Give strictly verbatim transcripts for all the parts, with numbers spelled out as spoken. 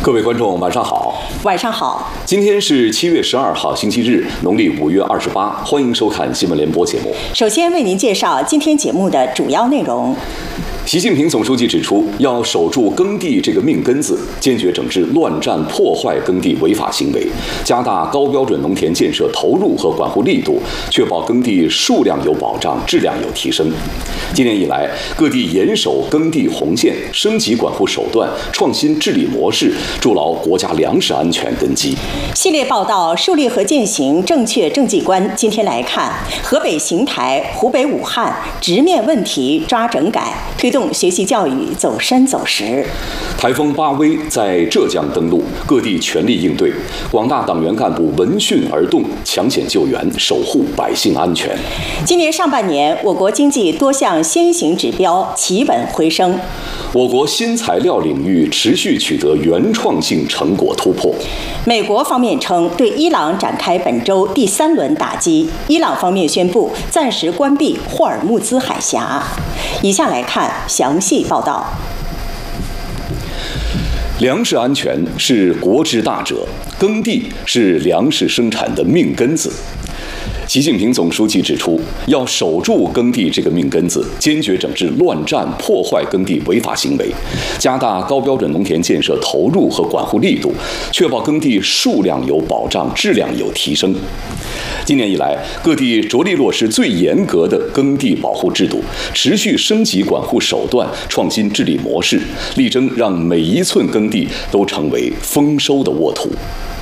各位观众，晚上好。 晚上好。 今天是七月十二号，星期日，农历五月二十八。欢迎收看新闻联播节目。 首先为您介绍今天节目的主要内容。 习近平总书记指出，要守住耕地这个命根子，坚决整治乱占破坏耕地违法行为，加大高标准农田建设投入和管护力度，确保耕地数量有保障，质量有提升。今年以来，各地严守耕地红线，升级管护手段，创新治理模式，筑牢国家粮食安全根基。 系列报道树立和践行正确政绩观。今天来看，河北邢台、湖北武汉直面问题抓整改，推动学习教育走深走实。 台风巴威在浙江登陆，各地全力应对，广大党员干部闻讯而动，抢险救援，守护百姓安全。 今年上半年，我国经济多项先行指标企稳回升， 我国新材料领域持续取得原创性成果突破。 美国方面称对伊朗展开本周第三轮打击，伊朗方面宣布暂时关闭霍尔木兹海峡。以下来看详细报道。 粮食安全是国之大者，耕地是粮食生产的命根子。习近平总书记指出，要守住耕地这个命根子，坚决整治乱占破坏耕地违法行为，加大高标准农田建设投入和管护力度，确保耕地数量有保障，质量有提升。今年以来，各地着力落实最严格的耕地保护制度，持续升级管护手段，创新治理模式，力争让每一寸耕地都成为丰收的沃土。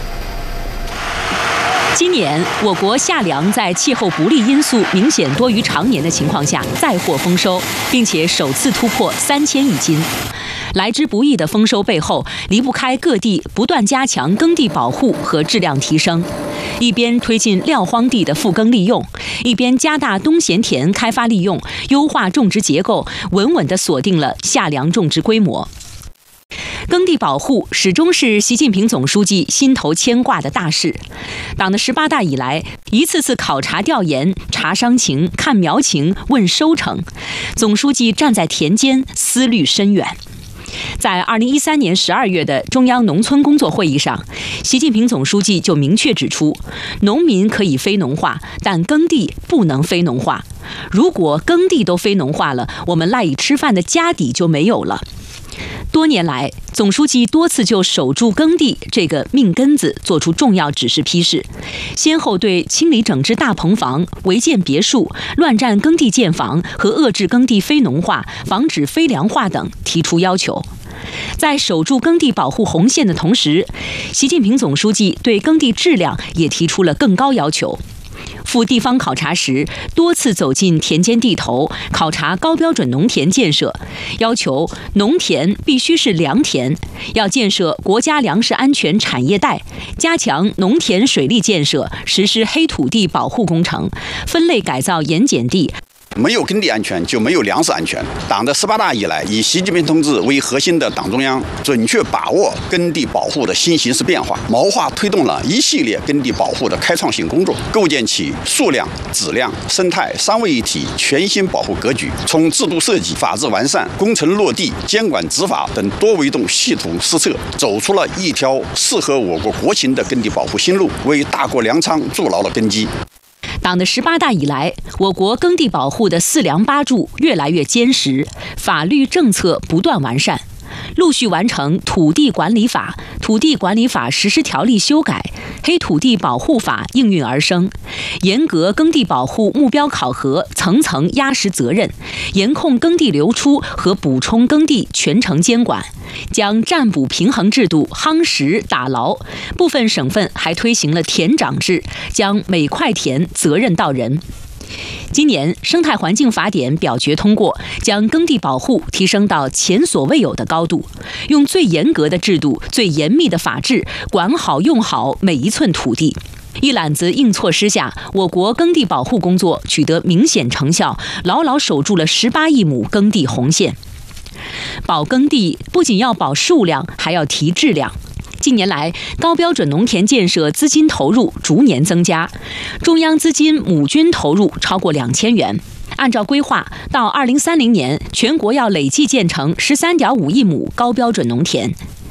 今年，我国夏粮在气候不利因素明显多于常年的情况下，再获丰收，并且首次突破三千亿斤。来之不易的丰收背后，离不开各地不断加强耕地保护和质量提升，一边推进撂荒地的复耕利用，一边加大冬闲田开发利用，优化种植结构，稳稳地锁定了夏粮种植规模。耕地保护始终是习近平总书记心头牵挂的大事。党的十八大以来，一次次考察调研，查伤情、看苗情、问收成，总书记站在田间，思虑深远。在二零一三年十二月的中央农村工作会议上，习近平总书记就明确指出，农民可以非农化，但耕地不能非农化。如果耕地都非农化了，我们赖以吃饭的家底就没有了。多年来，总书记多次就守住耕地这个命根子作出重要指示批示，先后对清理整治大棚房、违建别墅、乱占耕地建房和遏制耕地非农化、防止非粮化等提出要求。在守住耕地保护红线的同时，习近平总书记对耕地质量也提出了更高要求。赴地方考察时，多次走进田间地头，考察高标准农田建设，要求农田必须是良田，要建设国家粮食安全产业带，加强农田水利建设，实施黑土地保护工程，分类改造盐碱地。 没有耕地安全，就没有粮食安全。党的十八大以来，以习近平同志为核心的党中央准确把握耕地保护的新形势变化，谋划推动了一系列耕地保护的开创性工作，构建起数量、质量、生态三位一体全新保护格局。从制度设计、法制完善、工程落地、监管执法等多维度系统施策，走出了一条适合我国国情的耕地保护新路，为大国粮仓筑牢了根基。 党的十八大以来，我国耕地保护的四梁八柱越来越坚实，法律政策不断完善，陆续完成《土地管理法》《土地管理法实施条例》修改，黑土地保护法应运而生，严格耕地保护目标考核，层层压实责任，严控耕地流出和补充耕地全程监管，将占补平衡制度夯实打牢。部分省份还推行了田长制，将每块田责任到人。今年生态环境法典表决通过，将耕地保护提升到前所未有的高度，用最严格的制度、最严密的法制管好用好每一寸土地。一揽子硬措施下，我国耕地保护工作取得明显成效，牢牢守住了十八亿亩耕地红线。保耕地不仅要保数量，还要提质量。近年来，高标准农田建设资金投入逐年增加，中央资金亩均投入超过两千元。按照规划，到二零三零年，全国要累计建成十三点五亿亩高标准农田。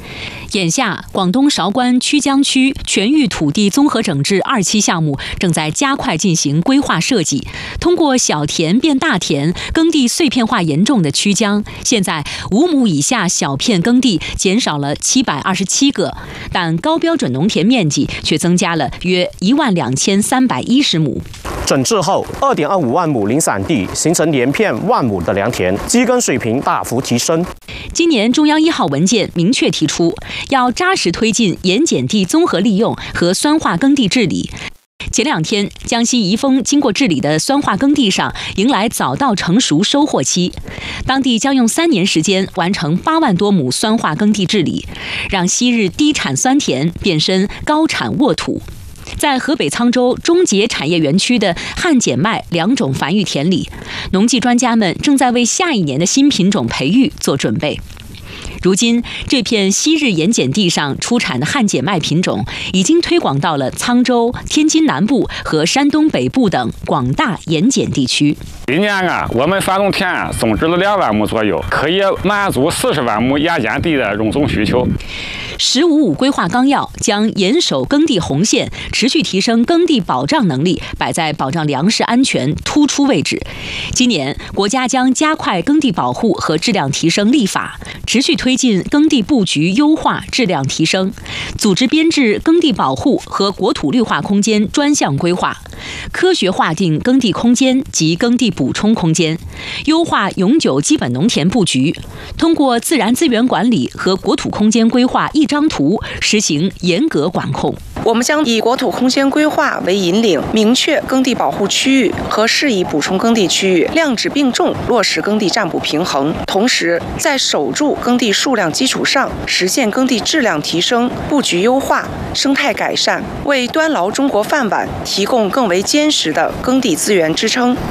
眼下，广东韶关曲江区全域土地综合整治二期项目正在加快进行规划设计。通过小田变大田、耕地碎片化严重的曲江，现在五亩以下小片耕地减少了七百二十七个，但高标准农田面积却增加了约一万两千三百一十亩。 整治后，二点二五万亩零散地形成连片万亩的良田，基耕水平大幅提升。 今年中央一号文件明确提出，要扎实推进盐碱地综合利用和酸化耕地治理。前两天，江西宜丰经过治理的酸化耕地上迎来早稻成熟收获期，当地将用三年时间完成八万多亩酸化耕地治理，让昔日低产酸田变身高产沃土。在河北沧州中捷产业园区的旱碱麦两种繁育田里，农技专家们正在为下一年的新品种培育做准备。如今，这片昔日盐碱地上出产的旱碱麦品种已经推广到了沧州、天津南部和山东北部等广大盐碱地区。 今年啊，我们山东田种植了两万亩左右，可以满足四十万亩盐碱地的用种需求。 十五五规划纲要将严守耕地红线，持续提升耕地保障能力摆在保障粮食安全突出位置。今年，国家将加快耕地保护和质量提升立法，持续推进耕地布局优化、质量提升，组织编制耕地保护和国土绿化空间专项规划，科学划定耕地空间及耕地补充空间，优化永久基本农田布局，通过自然资源管理和国土空间规划一张图，实行严格管控。 我们将以国土空间规划为引领，明确耕地保护区域和适宜补充耕地区域，量质并重落实耕地占补平衡。同时，在守住耕地数量基础上，实现耕地质量提升、布局优化、生态改善，为端牢中国饭碗提供更为坚实的耕地资源支撑。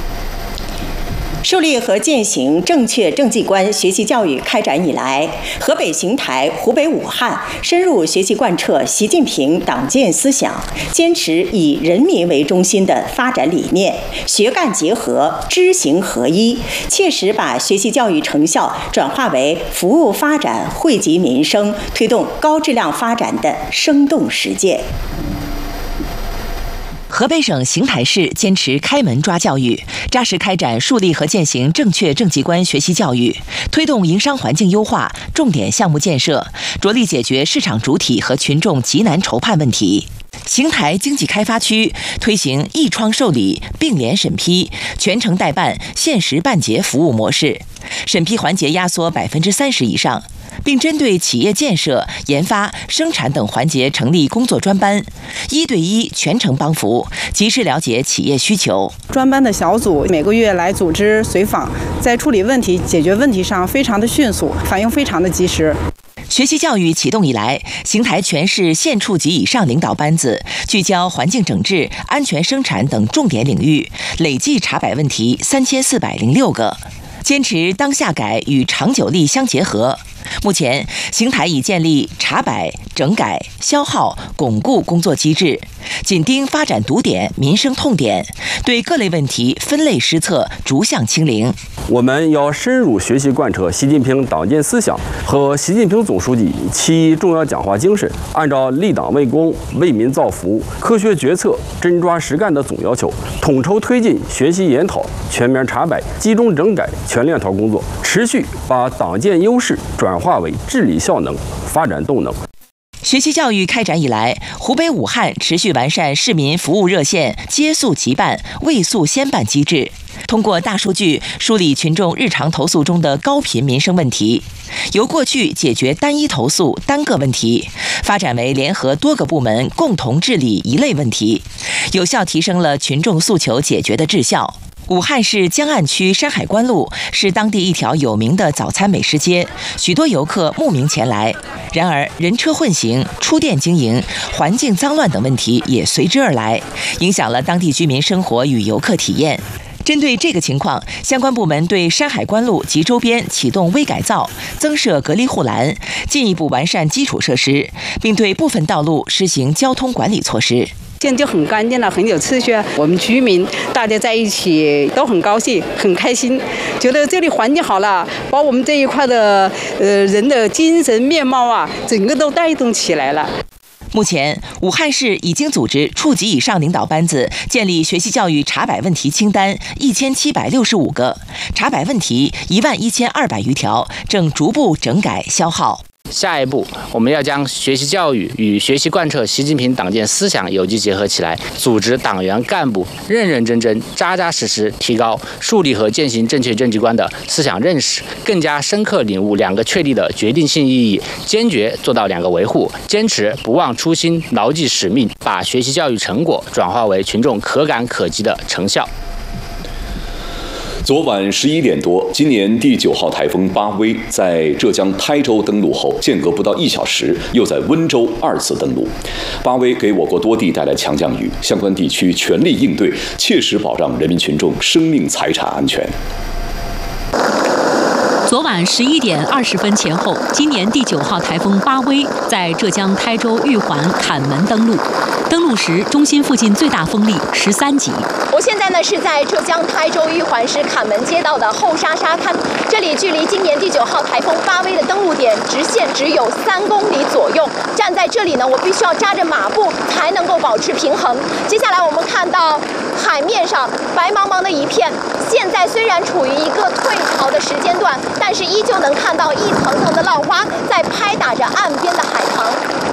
树立和践行正确政绩观学习教育开展以来，河北邢台、湖北武汉深入学习贯彻习近平党建思想，坚持以人民为中心的发展理念，学干结合、知行合一，切实把学习教育成效转化为服务发展、惠及民生、推动高质量发展的生动实践。 河北省邢台市坚持开门抓教育，扎实开展树立和践行正确政绩观学习教育，推动营商环境优化、重点项目建设，着力解决市场主体和群众急难愁盼问题。邢台经济开发区推行一窗受理、并联审批、全程代办、限时办结服务模式，审批环节压缩百分之三十以上，并针对企业建设、研发、生产等环节成立工作专班，一对一全程帮扶，及时了解企业需求。 专班的小组每个月来组织随访，在处理问题、解决问题上非常的迅速，反应非常的及时。 学习教育启动以来，邢台全市县处级以上领导班子聚焦环境整治、安全生产等重点领域，累计查摆问题三千四百零六个，坚持当下改与长久力相结合。目前，邢台已建立查摆、整改、消耗、巩固工作机制，紧盯发展堵点、民生痛点，对各类问题分类施策，逐项清零。 我们要深入学习贯彻习近平党建思想和习近平总书记其重要讲话精神，按照立党为公、为民造福、科学决策、真抓实干的总要求，统筹推进学习研讨、全面查摆、集中整改、全链条工作，持续把党建优势转化为治理效能、发展动能。 学习教育开展以来，湖北武汉持续完善市民服务热线接诉即办、未诉先办机制，通过大数据梳理群众日常投诉中的高频民生问题，由过去解决单一投诉、单个问题，发展为联合多个部门共同治理一类问题，有效提升了群众诉求解决的质效。武汉市江岸区山海关路是当地一条有名的早餐美食街，许多游客慕名前来。然而，人车混行、出店经营、环境脏乱等问题也随之而来，影响了当地居民生活与游客体验。针对这个情况，相关部门对山海关路及周边启动微改造，增设隔离护栏，进一步完善基础设施，并对部分道路实行交通管理措施。 现在就很干净了，很有秩序。我们居民大家在一起都很高兴，很开心，觉得这里环境好了，把我们这一块的呃人的精神面貌啊，整个都带动起来了。 目前，武汉市已经组织处级以上领导班子建立学习教育查摆问题清单一千七百六十五个，查摆问题一万一千二百余条，正逐步整改消耗。 下一步，我们要将学习教育与学习贯彻习近平党建思想有机结合起来，组织党员干部认认真真、扎扎实实提高树立和践行正确政绩观的思想认识，更加深刻领悟两个确立的决定性意义，坚决做到两个维护，坚持不忘初心、牢记使命，把学习教育成果转化为群众可感可及的成效。 昨晚十一点多，今年第九号台风巴威在浙江台州登陆后，间隔不到一小时，又在温州二次登陆。巴威给我国多地带来强降雨，相关地区全力应对，切实保障人民群众生命财产安全。 昨晚十一点二十分前后，今年第九号台风巴威在浙江台州玉环坎门登陆。登陆时，中心附近最大风力十三级。 我现在呢是在浙江台州玉环市坎门街道的后沙沙滩，这里距离今年第九号台风巴威的登陆点直线只有三公里左右。站在这里呢，我必须要扎着马步才能够保持平衡。接下来我们看到海面上白茫茫的一片，现在虽然处于一个退潮的时间段，但是依旧能看到一层层的浪花在拍打着岸边的海棠。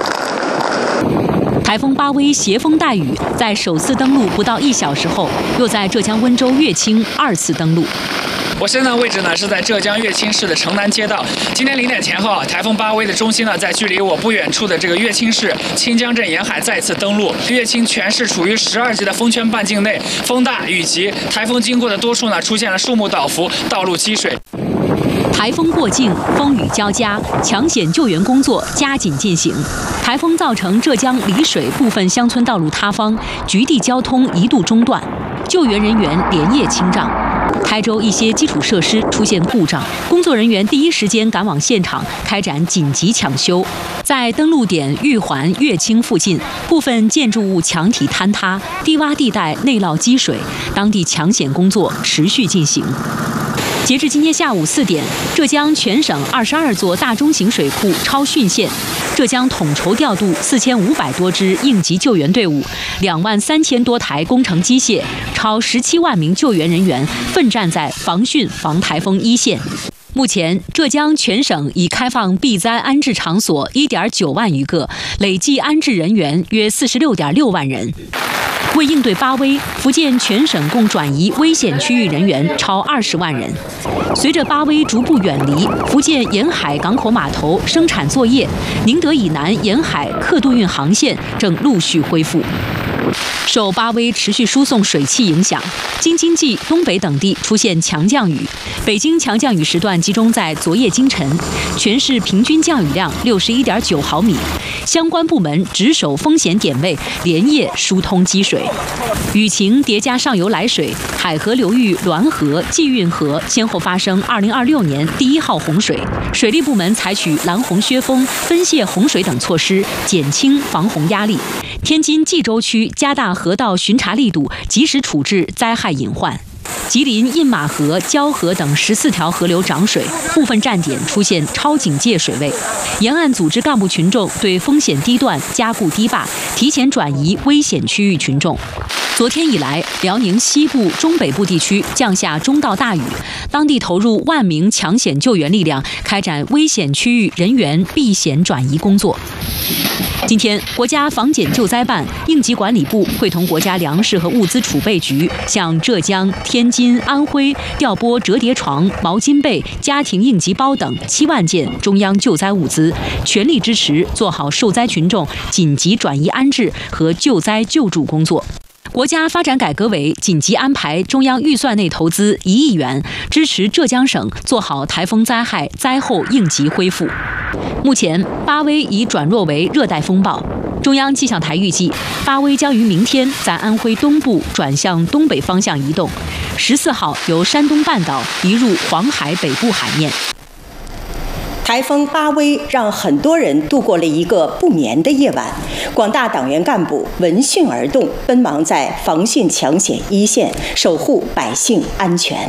台风巴威携风带雨，在首次登陆不到一小时后，又在浙江温州乐清二次登陆。 我现在的位置呢是在浙江乐清市的城南街道。今天零点前后啊，台风巴威的中心呢在距离我不远处的这个乐清市清江镇沿海再次登陆。乐清全市处于十二级的风圈半径内，风大雨急，台风经过的多处呢出现了树木倒伏、道路积水。 台风过境，风雨交加，抢险救援工作加紧进行。台风造成浙江丽水部分乡村道路塌方，局地交通一度中断，救援人员连夜清障。台州一些基础设施出现故障，工作人员第一时间赶往现场开展紧急抢修。在登陆点玉环、乐清附近，部分建筑物墙体坍塌，低洼地带内涝积水，当地抢险工作持续进行。截至今天下午四点，浙江全省二十二座大中型水库超汛线，浙江统筹调度四千五百多支应急救援队伍，两万三千多台工程机械，超十七万名救援人员奋战在防汛防台风一线。目前，浙江全省已开放避灾安置场所一点九万余个，累计安置人员约四十六点六万人。为应对巴威，福建全省共转移危险区域人员超二十万人。随着巴威逐步远离，福建沿海港口码头生产作业，宁德以南沿海客渡运航线正陆续恢复。受巴威持续输送水汽影响，京津冀、东北等地出现强降雨。北京强降雨时段集中在昨夜今晨，全市平均降雨量六十一点九毫米。相关部门值守风险点位，连夜疏通积水。雨情叠加上游来水，海河流域滦河、济运河先后发生二零二六年第一号洪水。水利部门采取拦洪削峰、分泄洪水等措施，减轻防洪压力。天津蓟州区加大河道巡查力度，及时处置灾害隐患。吉林印马河、蛟河等十四条河流涨水，部分站点出现超警戒水位。沿岸组织干部群众对风险地段加固堤坝，提前转移危险区域群众。昨天以来，辽宁西部、中北部地区降下中到大雨，当地投入万名抢险救援力量，开展危险区域人员避险转移工作。今天，国家防检救灾办、应急管理部会同国家粮食和物资储备局，向浙江、天津、安徽调拨折叠床、毛巾被、家庭应急包等七万件中央救灾物资，全力支持做好受灾群众紧急转移安置和救灾救助工作。国家发展改革委紧急安排中央预算内投资一亿元，支持浙江省做好台风灾害灾后应急恢复。目前，巴威已转弱为热带风暴。中央气象台预计，巴威将于明天在安徽东部转向东北方向移动，十四号由山东半岛移入黄海北部海面。 台风巴威让很多人度过了一个不眠的夜晚，广大党员干部闻讯而动，奔忙在防汛抢险一线，守护百姓安全。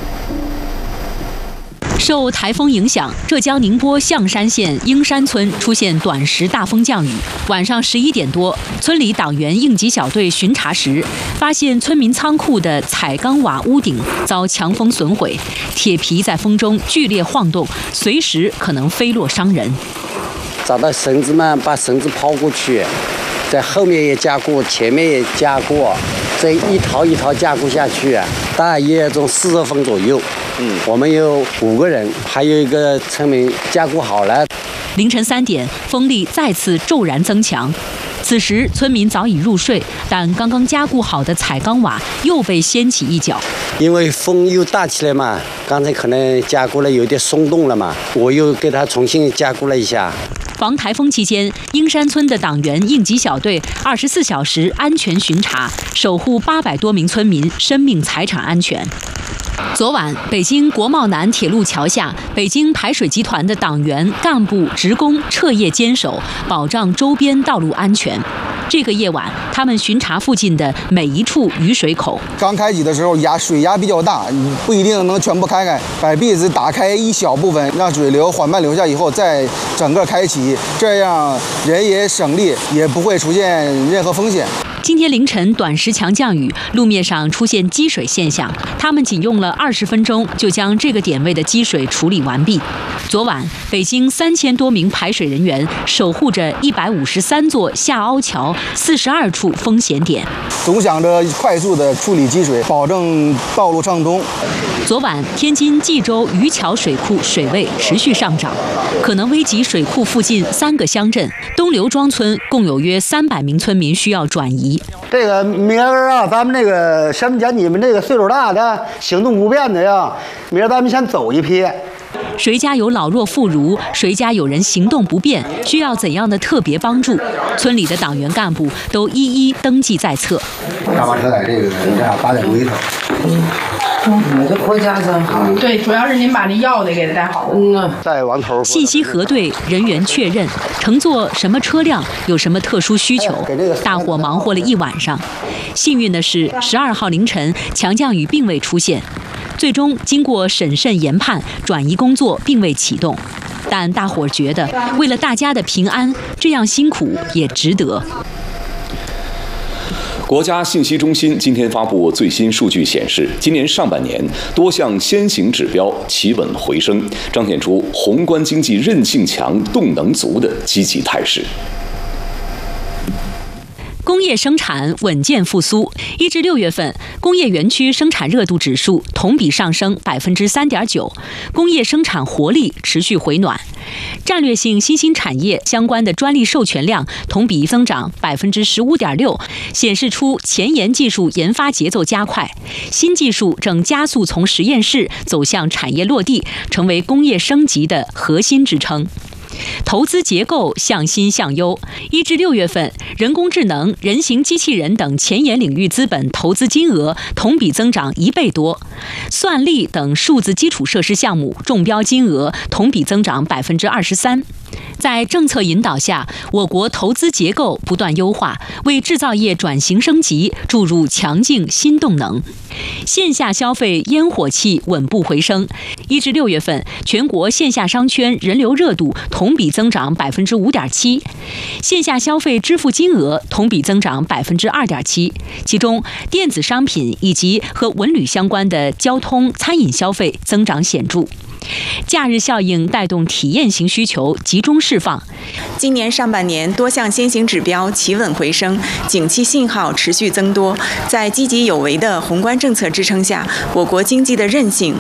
受台风影响，浙江宁波象山县英山村出现短时大风降雨。晚上十一点多，村里党员应急小队巡查时，发现村民仓库的彩钢瓦屋顶遭强风损毁，铁皮在风中剧烈晃动，随时可能飞落伤人。 找到绳子嘛，把绳子抛过去，在后面也加固，前面也加固，这一套一套加固下去，大约从四十分左右。嗯，我们有五个人，还有一个村民加固好了。 凌晨三点，风力再次骤然增强。此时村民早已入睡，但刚刚加固好的彩钢瓦又被掀起一角。 因为风又大起来嘛，刚才可能加固了有点松动了嘛，我又给它重新加固了一下。 防台风期间，英山村的党员应急小队二十四小时安全巡查，守护八百多名村民生命财产安全。昨晚，北京国贸南铁路桥下，北京排水集团的党员、干部、职工彻夜坚守，保障周边道路安全。这个夜晚，他们巡查附近的每一处雨水口。 刚开启的时候，压水压比较大，不一定能全部开开，把壁子打开一小部分，让水流缓慢流下以后，再整个开启，这样人也省力，也不会出现任何风险。 今天凌晨短时强降雨，路面上出现积水现象，他们仅用了二十分钟就将这个点位的积水处理完毕。昨晚，北京三千多名排水人员守护着一百五十三座下凹桥四十二处风险点， 总想着快速的处理积水，保证道路畅通。 昨晚，天津蓟州渔桥水库水位持续上涨，可能危及水库附近三个乡镇。东刘庄村共有约三百名村民需要转移。 这个明儿啊，咱们这个先讲你们这个岁数大的、行动不便的呀，明儿咱们先走一批。 谁家有老弱妇孺，谁家有人行动不便，需要怎样的特别帮助？村里的党员干部都一一登记在册。 大巴车在这个这样八点钟一头。 我这国家真好。对，主要是您把那药得给他带好。嗯啊。 再往头。 信息核对，人员确认，乘坐什么车辆，有什么特殊需求，大伙忙活了一晚上。幸运的是，十二号凌晨强降雨并未出现。最终经过审慎研判，转移工作并未启动，但大伙儿觉得为了大家的平安，这样辛苦也值得。 国家信息中心今天发布最新数据显示，今年上半年多项先行指标企稳回升，彰显出宏观经济韧性强、动能足的积极态势。 工业生产稳健复苏，一至六月份，工业园区生产热度指数同比上升百分之三点九，工业生产活力持续回暖。战略性新兴产业相关的专利授权量同比增长百分之十五点六，显示出前沿技术研发节奏加快，新技术正加速从实验室走向产业落地，成为工业升级的核心支撑。投资结构向新向优，一至六月份，人工智能、人形机器人等前沿领域资本投资金额同比增长一倍多，算力等数字基础设施项目中标金额同比增长百分之二十三。在政策引导下，我国投资结构不断优化，为制造业转型升级注入强劲新动能。线下消费烟火气稳步回升，一至六月份，全国线下商圈人流热度同比增长百分之五点七，线下消费支付金额同比增长百分之二点七，其中电子商品以及和文旅相关的交通、餐饮消费增长显著。假日效应带动体验型需求集中释放。 今年上半年多项先行指标企稳回升，景气信号持续增多。在积极有为的宏观政策支撑下，我国经济的韧性